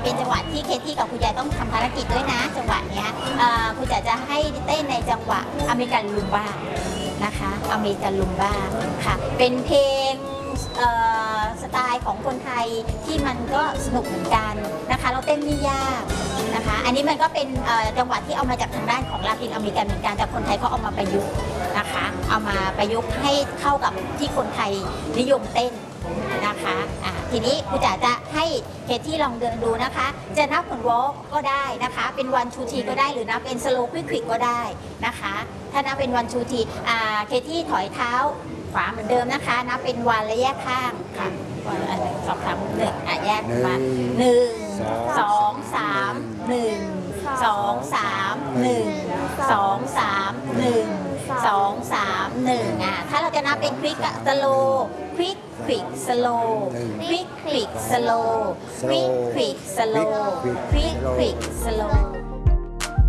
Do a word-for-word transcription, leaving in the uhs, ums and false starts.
เป็นจังหวะที่เคที่กับคุณยายต้องทำภารกิจด้วยนะจังหวะเนี้ยคุณจ๋าจะให้เต้นในจังหวะอเมริกันลุมบ้านะคะอเมริกันลุมบ้าค่ะเป็นเพลงสไตล์ของคนไทยที่มันก็สนุกเหมือนกันนะคะเราเต้นไม่ยากนะคะอันนี้มันก็เป็นจังหวะที่เอามาจากทางด้านของลาตินอเมริกันเหมือนกันแต่คนไทยก็เอามาประยุกต์นะคะเอามาประยุกต์ให้เข้ากับที่คนไทยนิยมเต้นนะคะะทีนี้คุณจ๋าจะให้เคที่ลองเดินดูนะคะจะนับผลวอล์กก็ได้นะคะเป็นวันชูทีก็ได้หรือนับเป็นสโลว์ควิกควิกก็ได้นะคะถ้านับเป็นวันชูทีเคที่ถอยเท้าขวาเหมือนเดิมนะคะนับเป็นวันและแยกข้างค่ะวันสองสามหนึ่งอ่ะแยกมาหนึ่งสองสามหนึ่งสองสามหนึ่งสองสามหนึ่งสองสามหนึ่งอ่ะถ้าเราจะนับเป็นควิกสโลควิกควิกสโลควิกควิกสโลควิกควิกสโลควิกควิกสโล